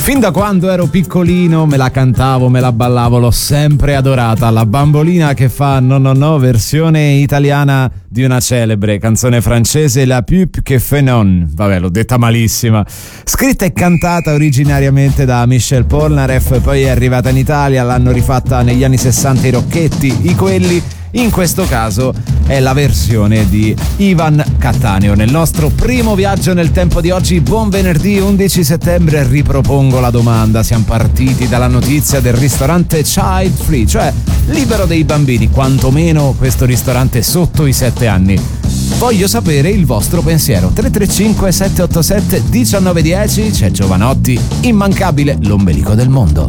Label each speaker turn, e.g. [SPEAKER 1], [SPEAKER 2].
[SPEAKER 1] Fin da quando ero piccolino me la cantavo, me la ballavo, l'ho sempre adorata. La bambolina che fa no no no, versione italiana di una celebre canzone francese, La Pup che fait non. Vabbè, l'ho detta malissima. Scritta e cantata originariamente da Michel Polnareff, poi è arrivata in Italia, l'hanno rifatta negli anni 60 i Rocchetti, i Quelli. In questo caso è la versione di Ivan Cattaneo. Nel nostro primo viaggio nel tempo di oggi, buon venerdì 11 settembre, ripropongo la domanda. Siamo partiti dalla notizia del ristorante Child Free, cioè libero dei bambini, quantomeno questo ristorante sotto i 7 anni. Voglio sapere il vostro pensiero. 335 787 1910, c'è Giovanotti, immancabile, l'ombelico del mondo.